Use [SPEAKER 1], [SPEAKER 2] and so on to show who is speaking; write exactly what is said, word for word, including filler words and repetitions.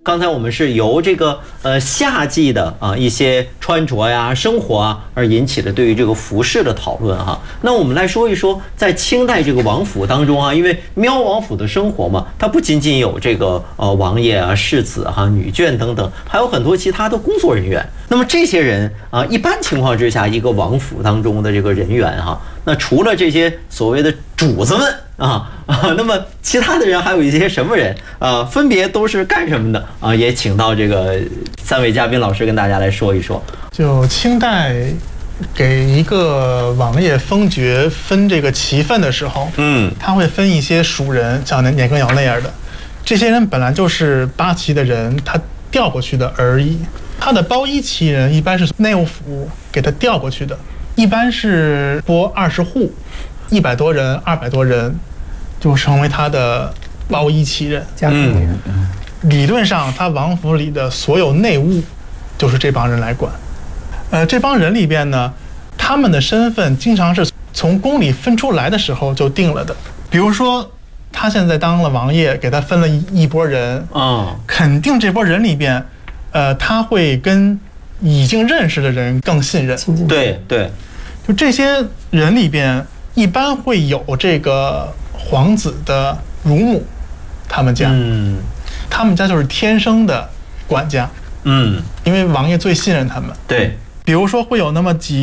[SPEAKER 1] 刚才我们是由这个呃夏季的啊一些穿着呀、生活啊而引起的对于这个服饰的讨论哈。那我们来说一说，在清代这个王府当中啊，因为喵王府的生活嘛，它不仅仅有这个呃王爷啊、世子哈、女眷等等，还有很多其他的工作人员。那么这些人啊，一般情况之下，一个王府当中的这个人员哈，那除了这些所谓的主子们啊啊，那么其他的人还有一些什么人啊？分别都是干什么的啊？也请到这个三位嘉宾老师跟大家来说一说。
[SPEAKER 2] 就清代给一个王爷封爵分这个旗分的时候，嗯，他会分一些属人，像年羹尧那样的，这些人本来就是八旗的人，他调过去的而已。他的包衣旗人一般是内务府给他调过去的，一般是拨二十户，一百多人、二百多人，就成为他的包衣旗人。
[SPEAKER 3] 家庭人，
[SPEAKER 2] 嗯，理论上，他王府里的所有内务就是这帮人来管。呃，这帮人里边呢，他们的身份经常是从宫里分出来的时候就定了的。比如说，他现在当了王爷，给他分了一一拨人啊，肯定这拨人里边。呃，他会跟已经认识的人更信任。
[SPEAKER 1] 对对，
[SPEAKER 2] 就这些人里边，一般会有这个皇子的乳母，他们家，嗯，他们家就是天生的管家，嗯，因为王爷最信任他们。
[SPEAKER 1] 对，
[SPEAKER 2] 比如说会有那么几